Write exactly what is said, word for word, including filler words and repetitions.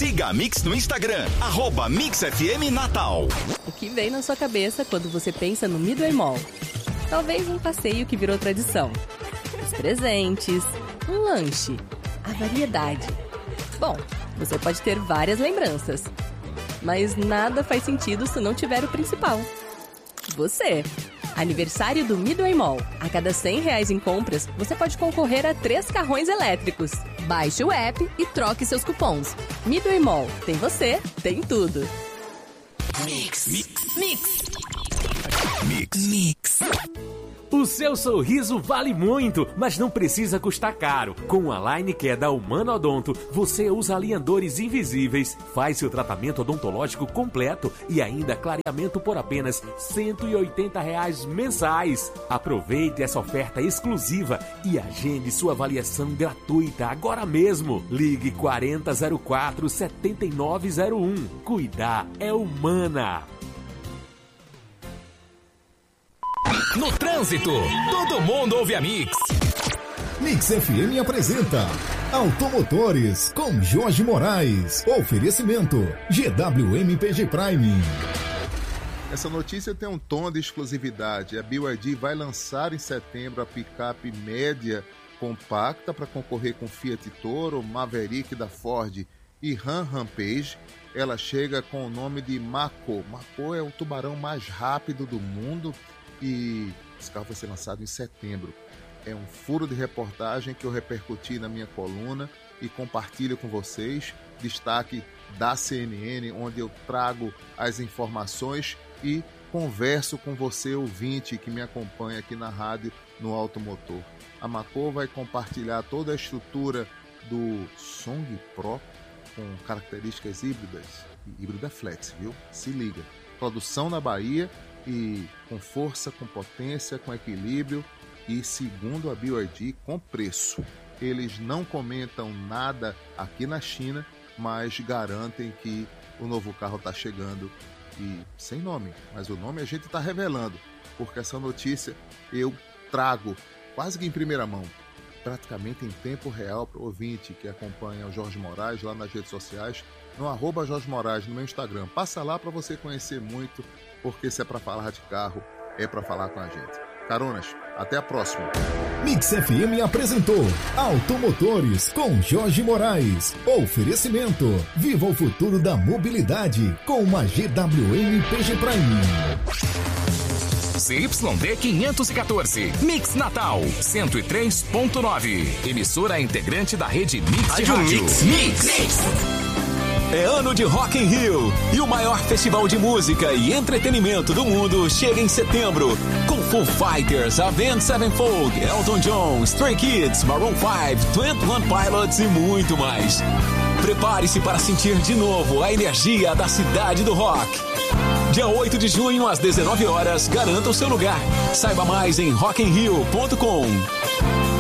Siga a Mix no Instagram, arroba Mix F M Natal. O que vem na sua cabeça quando você pensa no Midway Mall? Talvez um passeio que virou tradição. Os presentes, um lanche, a variedade. Bom, você pode ter várias lembranças, mas nada faz sentido se não tiver o principal. Você. Aniversário do Midway Mall. A cada cem reais em compras, você pode concorrer a três carrões elétricos. Baixe o app e troque seus cupons. Midway Mall. Tem você, tem tudo. Mix. Mix. Mix. Mix. Mix. O seu sorriso vale muito, mas não precisa custar caro. Com a Line Care da Humana Odonto, você usa alinhadores invisíveis, faz seu tratamento odontológico completo e ainda clareamento por apenas cento e oitenta reais mensais. Aproveite essa oferta exclusiva e agende sua avaliação gratuita agora mesmo. Ligue quarenta zero quatro, setenta e nove zero um. Cuidar é Humana. No trânsito, todo mundo ouve a Mix. Mix F M apresenta Automotores com Jorge Moraes. Oferecimento G W M P G Prime. Essa notícia tem um tom de exclusividade. A B Y D vai lançar em setembro a picape média compacta para concorrer com Fiat Toro, Maverick da Ford e Ram Rampage. Ela chega com o nome de Mako. Mako é o tubarão mais rápido do mundo. E esse carro vai ser lançado em setembro. É um furo de reportagem que eu repercuti na minha coluna e compartilho com vocês. Destaque da C N N, onde eu trago as informações e converso com você, ouvinte, que me acompanha aqui na rádio no Automotor. A Mako vai compartilhar toda a estrutura do Song Pro com características híbridas. Híbrida flex, viu? Se liga. Produção na Bahia e com força, com potência, com equilíbrio e, segundo a B Y D, com preço. Eles não comentam nada aqui na China, mas garantem que o novo carro está chegando e sem nome, mas o nome a gente está revelando, porque essa notícia eu trago quase que em primeira mão, praticamente em tempo real para o ouvinte que acompanha o Jorge Moraes lá nas redes sociais, no arroba Jorge Moraes, no meu Instagram. Passa lá para você conhecer muito, porque se é para falar de carro, é para falar com a gente. Caronas, até a próxima. Mix F M apresentou Automotores com Jorge Moraes. Oferecimento: viva o futuro da mobilidade com uma G W M P G Prime. C Y D quinhentos e quatorze, Mix Natal, cento e três ponto nove. Emissora integrante da rede Mix de Rádio. Mix. Mix. Mix. É ano de Rock in Rio e o maior festival de música e entretenimento do mundo chega em setembro com Foo Fighters, Avenged Sevenfold, Elton John, Stray Kids, Maroon cinco, Twenty One Pilots e muito mais. Prepare-se para sentir de novo a energia da cidade do rock. Dia oito de junho às dezenove horas, garanta o seu lugar. Saiba mais em rock in rio ponto com.